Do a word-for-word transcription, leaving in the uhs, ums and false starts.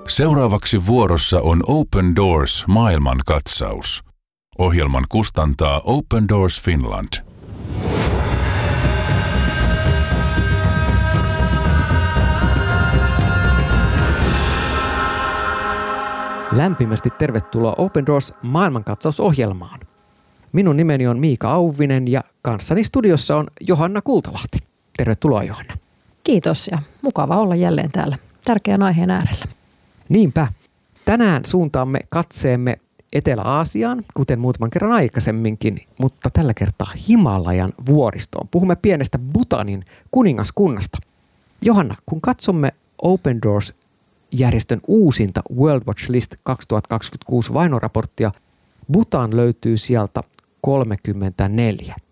Seuraavaksi vuorossa on Open Doors maailmankatsaus. Ohjelman kustantaa Open Doors Finland. Lämpimästi tervetuloa Open Doors maailmankatsausohjelmaan. Minun nimeni on Miika Auvinen ja kanssani studiossa on Johanna Kultalahti. Tervetuloa, Johanna. Kiitos ja mukava olla jälleen täällä tärkeän aiheen äärellä. Niinpä. Tänään suuntaamme katseemme Etelä-Aasiaan, kuten muutaman kerran aikaisemminkin, mutta tällä kertaa Himalajan vuoristoon. Puhumme pienestä Bhutanin kuningaskunnasta. Johanna, kun katsomme Open Doors-järjestön uusinta World Watch List kaksituhattakaksikymmentäkuusi vainoraporttia, Bhutan löytyy sieltä kolmekymmentäneljä.